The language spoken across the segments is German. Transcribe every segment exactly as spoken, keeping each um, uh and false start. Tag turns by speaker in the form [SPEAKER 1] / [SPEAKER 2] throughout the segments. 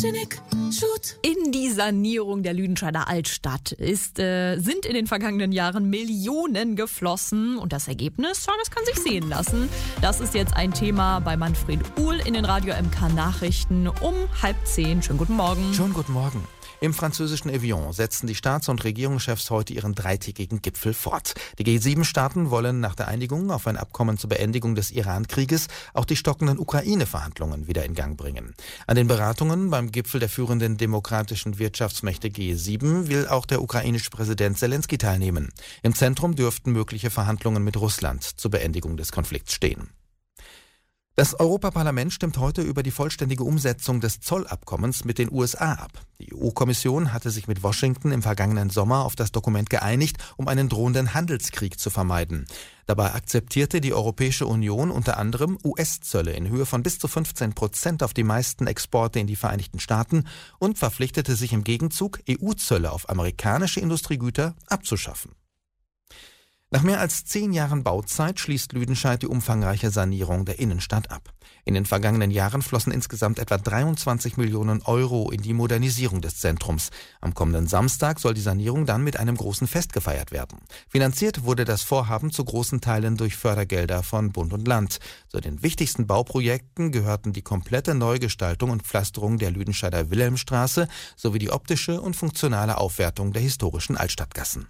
[SPEAKER 1] In die Sanierung der Lüdenscheider Altstadt ist, äh, sind in den vergangenen Jahren Millionen geflossen. Und das Ergebnis, ja, das kann sich sehen lassen. Das ist jetzt ein Thema bei Manfred Uhl in den Radio M K Nachrichten um halb zehn. Schönen guten Morgen.
[SPEAKER 2] Schönen guten Morgen. Im französischen Evian setzen die Staats- und Regierungschefs heute ihren dreitägigen Gipfel fort. Die G sieben Staaten wollen nach der Einigung auf ein Abkommen zur Beendigung des Iran-Krieges auch die stockenden Ukraine-Verhandlungen wieder in Gang bringen. An den Beratungen beim Gipfel der führenden demokratischen Wirtschaftsmächte G sieben will auch der ukrainische Präsident Selenskyj teilnehmen. Im Zentrum dürften mögliche Verhandlungen mit Russland zur Beendigung des Konflikts stehen. Das Europaparlament stimmt heute über die vollständige Umsetzung des Zollabkommens mit den U S A ab. Die E U-Kommission hatte sich mit Washington im vergangenen Sommer auf das Dokument geeinigt, um einen drohenden Handelskrieg zu vermeiden. Dabei akzeptierte die Europäische Union unter anderem U S-Zölle in Höhe von bis zu fünfzehn Prozent auf die meisten Exporte in die Vereinigten Staaten und verpflichtete sich im Gegenzug, E U-Zölle auf amerikanische Industriegüter abzuschaffen. Nach mehr als zehn Jahren Bauzeit schließt Lüdenscheid die umfangreiche Sanierung der Innenstadt ab. In den vergangenen Jahren flossen insgesamt etwa dreiundzwanzig Millionen Euro in die Modernisierung des Zentrums. Am kommenden Samstag soll die Sanierung dann mit einem großen Fest gefeiert werden. Finanziert wurde das Vorhaben zu großen Teilen durch Fördergelder von Bund und Land. Zu den wichtigsten Bauprojekten gehörten die komplette Neugestaltung und Pflasterung der Lüdenscheider Wilhelmstraße sowie die optische und funktionale Aufwertung der historischen Altstadtgassen.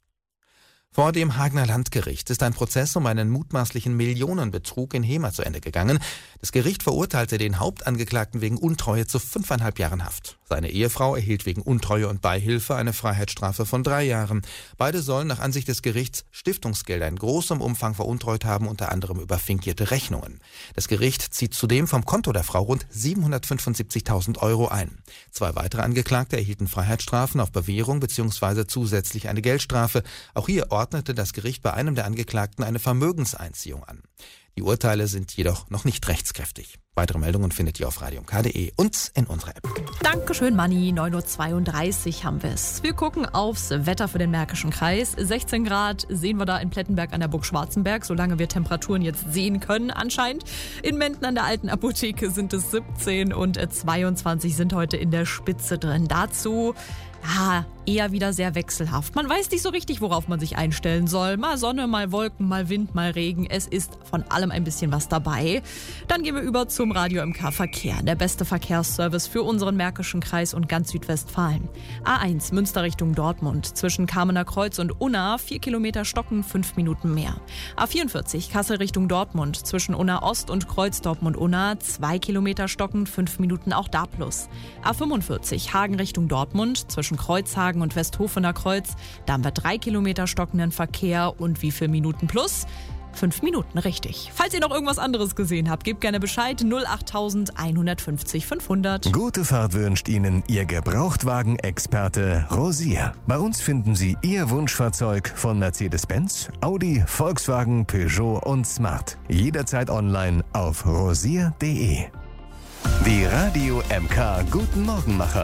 [SPEAKER 2] Vor dem Hagener Landgericht ist ein Prozess um einen mutmaßlichen Millionenbetrug in Hemer zu Ende gegangen. Das Gericht verurteilte den Hauptangeklagten wegen Untreue zu fünfeinhalb Jahren Haft. Seine Ehefrau erhielt wegen Untreue und Beihilfe eine Freiheitsstrafe von drei Jahren. Beide sollen nach Ansicht des Gerichts Stiftungsgelder in großem Umfang veruntreut haben, unter anderem über fingierte Rechnungen. Das Gericht zieht zudem vom Konto der Frau rund siebenhundertfünfundsiebzigtausend Euro ein. Zwei weitere Angeklagte erhielten Freiheitsstrafen auf Bewährung bzw. zusätzlich eine Geldstrafe. Auch hier ordnete das Gericht bei einem der Angeklagten eine Vermögenseinziehung an. Die Urteile sind jedoch noch nicht rechtskräftig. Weitere Meldungen findet ihr auf radio m k punkt d e und in unserer App.
[SPEAKER 1] Dankeschön, Manni. neun Uhr zweiunddreißig haben wir es. Wir gucken aufs Wetter für den Märkischen Kreis. sechzehn Grad sehen wir da in Plettenberg an der Burg Schwarzenberg, solange wir Temperaturen jetzt sehen können anscheinend. In Menden an der Alten Apotheke sind es siebzehn und zweiundzwanzig sind heute in der Spitze drin. Dazu ja, eher wieder sehr wechselhaft. Man weiß nicht so richtig, worauf man sich einstellen soll. Mal Sonne, mal Wolken, mal Wind, mal Regen. Es ist von allem ein bisschen was dabei. Dann gehen wir über zum Radio M K Verkehr. Der beste Verkehrsservice für unseren Märkischen Kreis und ganz Südwestfalen. A eins Münster Richtung Dortmund. Zwischen Kamener Kreuz und Unna vier Kilometer stocken, fünf Minuten mehr. A vierundvierzig Kassel Richtung Dortmund. Zwischen Unna Ost und Kreuz Dortmund-Unna zwei Kilometer stocken, fünf Minuten auch da plus. A fünfundvierzig Hagen Richtung Dortmund. Zwischen Kreuzhagen und Westhofener Kreuz. Da haben wir drei Kilometer stockenden Verkehr und wie viele Minuten plus? Fünf Minuten, richtig. Falls ihr noch irgendwas anderes gesehen habt, gebt gerne Bescheid. null acht eins fünf null fünfhundert.
[SPEAKER 3] Gute Fahrt wünscht Ihnen Ihr Gebrauchtwagen-Experte Rosier. Bei uns finden Sie Ihr Wunschfahrzeug von Mercedes-Benz, Audi, Volkswagen, Peugeot und Smart. Jederzeit online auf rosier punkt de. Die Radio M K Guten Morgenmacher.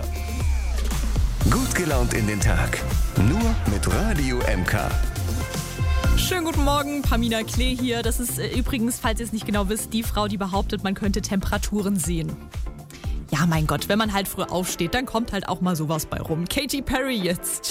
[SPEAKER 3] Gut gelaunt in den Tag. Nur mit Radio M K.
[SPEAKER 1] Schönen guten Morgen, Pamina Klee hier. Das ist äh, übrigens, falls ihr es nicht genau wisst, die Frau, die behauptet, man könnte Temperaturen sehen. Ja, mein Gott, wenn man halt früh aufsteht, dann kommt halt auch mal sowas bei rum. Katy Perry jetzt.